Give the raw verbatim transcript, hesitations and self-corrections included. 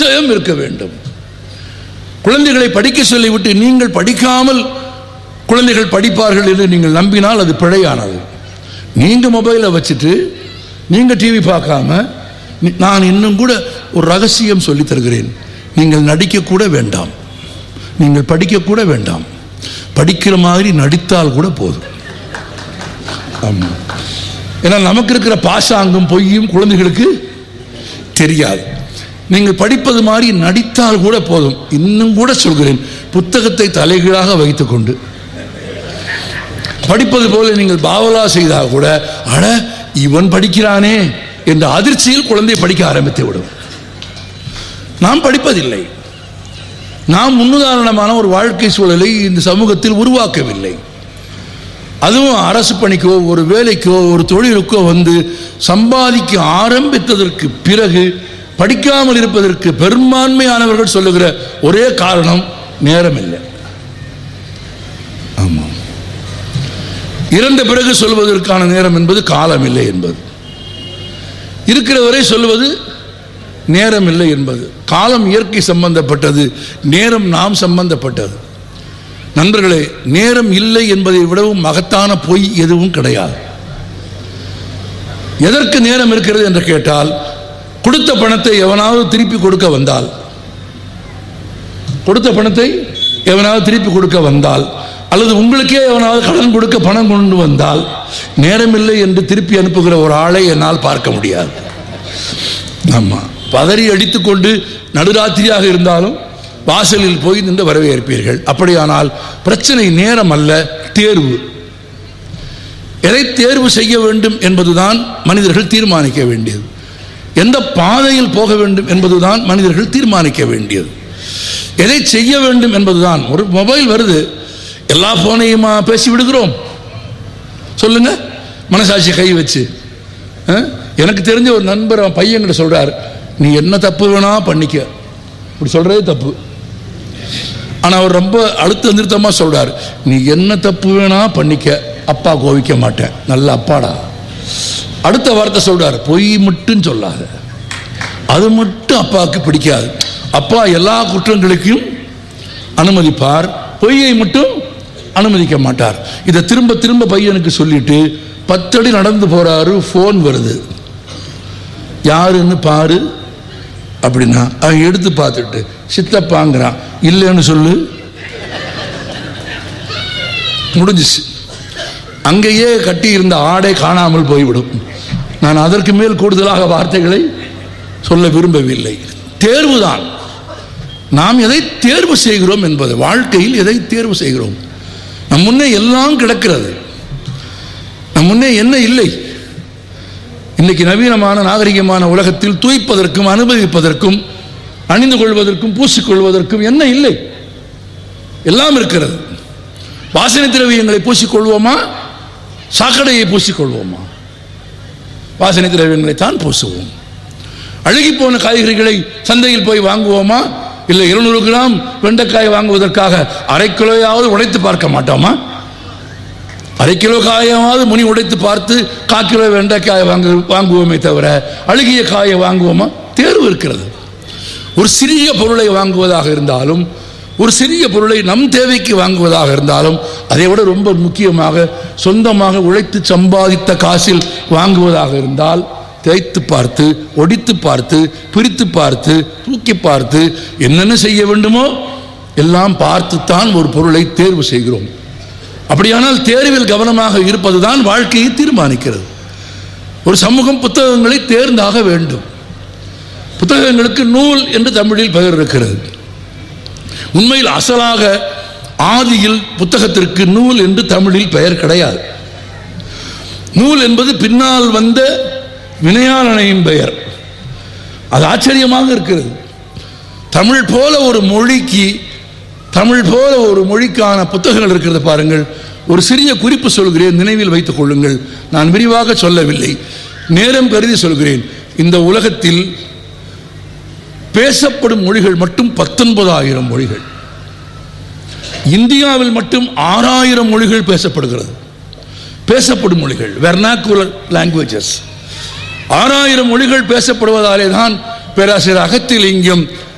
புத்தகம் இருக்க வேண்டும். குழந்தைகளை படிக்க சொல்லிவிட்டு நீங்கள் படிக்காமல் குழந்தைகள் படிப்பார்கள் என்று நீங்கள் நம்பினால் அது பிழையானது. நீங்கள் மொபைலை வச்சுட்டு நீங்கள் டிவி பார்க்காம, நான் இன்னும் கூட ஒரு ரகசியம் சொல்லி தருகிறேன், நீங்கள் நடிக்கக்கூட வேண்டாம், நீங்கள் படிக்கக்கூட வேண்டாம், படிக்கிற மாதிரி நடித்தால் கூட போதும். ஆமாம், ஏன்னா நமக்கு இருக்கிற பாசாங்கம் பொய்யும் குழந்தைகளுக்கு தெரியாது. நீங்கள் படிப்பது மாதிரி நடித்தால் கூட போதும். இன்னும் கூட சொல்கிறேன், புத்தகத்தை தலைகீழாக வைத்துக்கொண்டு படிப்பது போல நீங்கள் பாவலா செய்தால் கூட, அட இவன் படிக்கிறானே என்ற அதிர்ச்சியில் குழந்தை படிக்க ஆரம்பித்து விடும். நாம் படிப்பதில்லை. நாம் முன்னுதாரணமான ஒரு வாழ்க்கை சூழலை இந்த சமூகத்தில் உருவாக்கவில்லை. அதுவும் அரசு பணிக்கோ ஒரு வேலைக்கோ ஒரு தொழிலுக்கோ வந்து சம்பாதிக்க ஆரம்பித்ததற்கு பிறகு படிக்காமல் இருப்பதற்கு பெரும்பான்மையானவர்கள் சொல்லுகிற ஒரே காரணம் நேரம் இல்லை. ஆமாம், இறந்த பிறகு சொல்வதற்கான நேரம் என்பது காலம் இல்லை என்பது, இருக்கிறவரை சொல்வது நேரம் இல்லை என்பது. காலம் இயற்கை சம்பந்தப்பட்டது, நேரம் நாம் சம்பந்தப்பட்டது. நண்பர்களே, நேரம் இல்லை என்பதை விடவும் மகத்தான பொய் எதுவும் கிடையாது. எதற்கு நேரம் இருக்கிறது என்று கேட்டால், கொடுத்த பணத்தை எவனாவது திருப்பி கொடுக்க வந்தால் கொடுத்த பணத்தை எவனாவது திருப்பி கொடுக்க வந்தால் அல்லது உங்களுக்கே எவனாவது கடன் கொடுக்க பணம் கொண்டு வந்தால் நேரமில்லை என்று திருப்பி அனுப்புகிற ஒரு ஆளை என்னால் பார்க்க முடியாது. ஆமா, பதறி அடித்துக்கொண்டு நடுராத்திரியாக இருந்தாலும் வாசலில் போய் நின்று வரவேற்பீர்கள். அப்படியானால் பிரச்சனை நேரம் அல்ல, தேர்வு. எதை தேர்வு செய்ய வேண்டும் என்பதுதான் மனிதர்கள் தீர்மானிக்க வேண்டியது. எந்த பாதையில் போக வேண்டும் என்பதுதான் மனிதர்கள் தீர்மானிக்க வேண்டியது. எதை செய்ய வேண்டும் என்பதுதான். ஒரு மொபைல் வருது, எல்லா போனையுமா பேசி விடுகிறோம்? சொல்லுங்க, மனசாட்சி கை வச்சு. எனக்கு தெரிஞ்ச ஒரு நண்பர் பையன்கிட்ட சொல்றார், நீ என்ன தப்பு வேணா பண்ணிக்க. இப்படி சொல்றதே தப்பு. ஆனா அவர் ரொம்ப அழுத்த நிறுத்தமா சொல்றார், நீ என்ன தப்பு வேணா பண்ணிக்க, அப்பா கோவிக்க மாட்டேன். நல்ல அப்பாடா. அடுத்த வார்த்தை சொல்றார், பொய் மட்டும் சொல்லாத. அது மட்டும் அப்பாவுக்கு பிடிக்காது. அப்பா எல்லா குற்றங்களுக்கும் அனுமதிப்பார், பொய்யை மட்டும் அனுமதிக்க மாட்டார். இதை திரும்ப திரும்ப பையனுக்கு சொல்லிட்டு பத்தடி நடந்து போறாரு, போன் வருது, யாருன்னு பாரு அப்படின்னா அவன் எடுத்து பார்த்துட்டு சித்தப்பாங்கிறான். இல்லைன்னு சொல்லு, முடிஞ்சிச்சு. அங்கேயே கட்டி இருந்த ஆடை காணாமல் போய்விடும். நான் அதற்கு மேல் கூடுதலாக வார்த்தைகளை சொல்ல விரும்பவில்லை. தேர்வுதான். நாம் எதை தேர்வு செய்கிறோம் என்பது, வாழ்க்கையில் எதை தேர்வு செய்கிறோம். நம் முன்னே எல்லாம் கிடக்கிறது, நம் முன்னே என்ன இல்லை. இன்னைக்கு நவீனமான நாகரிகமான உலகத்தில் தூய்ப்பதற்கும் அனுபவிப்பதற்கும் அணிந்து கொள்வதற்கும் பூசிக்கொள்வதற்கும் என்ன இல்லை? எல்லாம் இருக்கிறது. வாசனை திரவியங்களை பூசிக்கொள்வோமா, சாக்கடையை பூசிக்கொள்வோமா? வாசனை திரவியங்களை தான் பூசுவோம். அழுகி போன காய்கறிகளை சந்தையில் போய் வாங்குவோமா, இல்லை இருநூறு கிராம் வெண்டைக்காய் வாங்குவதற்காக அரை கிலோயாவது உடைத்து பார்க்க மாட்டோமா? அரை கிலோ காயாவது முனி உடைத்து பார்த்து கால் கிலோ வெண்டைக்காய் வாங்கு வாங்குவோமே தவிர அழுகிய காயை வாங்குவோமா? தேர்வு இருக்கிறது. ஒரு சிறிய பொருளை வாங்குவதாக இருந்தாலும், ஒரு சிறிய பொருளை நம் தேவைக்கு வாங்குவதாக இருந்தாலும், அதை விட ரொம்ப முக்கியமாக சொந்தமாக உழைத்து சம்பாதித்த காசில் வாங்குவதாக இருந்தால், தேய்த்து பார்த்து, ஒடித்து பார்த்து, பிரித்து பார்த்து, தூக்கி பார்த்து, என்னென்ன செய்ய வேண்டுமோ எல்லாம் பார்த்துத்தான் ஒரு பொருளை தேர்வு செய்கிறோம். அப்படியானால் தேர்வில் கவனமாக இருப்பதுதான் வாழ்க்கையை தீர்மானிக்கிறது. ஒரு சமூகம் புத்தகங்களை தேர்ந்தாக வேண்டும். புத்தகங்களுக்கு நூல் என்று தமிழில் பெயர் இருக்கிறது. உண்மையில் அசலாக ஆதியில் புத்தகத்திற்கு நூல் என்று தமிழில் பெயர் கிடையாது. நூல் என்பது பின்னால் வந்த வினையாளனின் பெயர். அது ஆச்சரியமாக இருக்கிறது. தமிழ் போல ஒரு மொழிக்கு, தமிழ் போல ஒரு மொழிக்கான புத்தகங்கள் இருக்கிறது பாருங்கள். ஒரு சிறிய குறிப்பு சொல்கிறேன், நினைவில் வைத்துக் கொள்ளுங்கள். நான் விரிவாக சொல்லவில்லை, நேரம் கருதி சொல்கிறேன். இந்த உலகத்தில் பேசப்படும் மொழிகள் மட்டும் பத்தொன்பதாயிரம் மொழிகள். இந்தியாவில் மட்டும் ஆறாயிரம் மொழிகள் பேசப்படுகிறது. பேசப்படும் மொழிகள், வெர்னாக்குலர் லாங்குவேஜஸ். ஆறாயிரம் மொழிகள் பேசப்படுவதாலே தான் பேராசிரியர் அகத்திலிங்கம்